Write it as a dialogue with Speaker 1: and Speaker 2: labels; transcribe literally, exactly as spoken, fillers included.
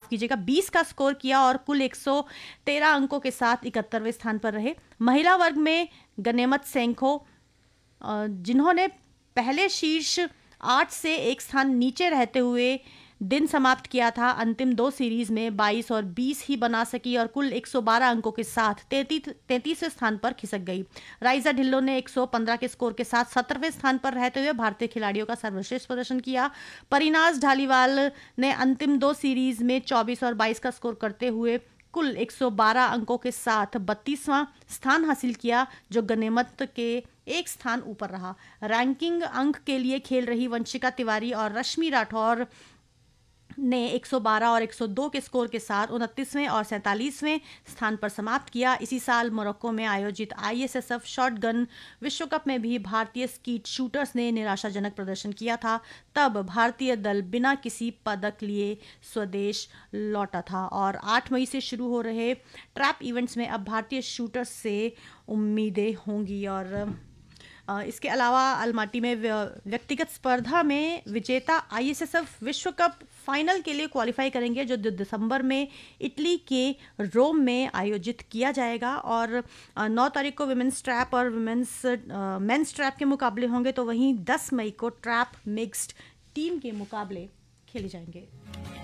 Speaker 1: कीजिएगा बीस का स्कोर किया और कुल एक सौ तेरह अंकों के साथ इकहत्तरवें स्थान पर रहे। महिला वर्ग में गनेमत सेंखो, जिन्होंने पहले शीर्ष आठ से एक स्थान नीचे रहते हुए दिन समाप्त किया था, अंतिम दो सीरीज में बाईस और बीस ही बना सकी और कुल एक सौ बारह अंकों के साथ तैंतीसवें स्थान पर खिसक गई। राइजा ढिल्लो ने एक सौ पंद्रह के स्कोर के साथ सत्रहवें स्थान पर रहते हुए भारतीय खिलाड़ियों का सर्वश्रेष्ठ प्रदर्शन किया। परिनाज ढालीवाल ने अंतिम दो सीरीज में चौबीस और बाईस का स्कोर करते हुए कुल एक सौ बारह अंकों के साथ बत्तीसवां स्थान हासिल किया, जो गनेमत के एक स्थान ऊपर रहा। रैंकिंग अंक के लिए खेल रही वंशिका तिवारी और रश्मि राठौर ने एक सौ बारह और एक सौ दो के स्कोर के साथ उनतीसवें और सैंतालीसवें स्थान पर समाप्त किया। इसी साल मोरक्को में आयोजित आईएसएसएफ शॉटगन विश्व कप में भी भारतीय स्कीट शूटर्स ने निराशाजनक प्रदर्शन किया था। तब भारतीय दल बिना किसी पदक लिए स्वदेश लौटा था और आठ मई से शुरू हो रहे ट्रैप इवेंट्स में अब भारतीय शूटर्स से उम्मीदें होंगी। और इसके अलावा अलमाटी में व्यक्तिगत स्पर्धा में विजेता आईएसएसएफ विश्व कप फाइनल के लिए क्वालिफाई करेंगे, जो दिसंबर में इटली के रोम में आयोजित किया जाएगा। और नौ तारीख को विमेंस ट्रैप और विमेंस मेंस ट्रैप के मुकाबले होंगे, तो वहीं दस मई को ट्रैप मिक्स्ड टीम के मुकाबले खेले जाएंगे।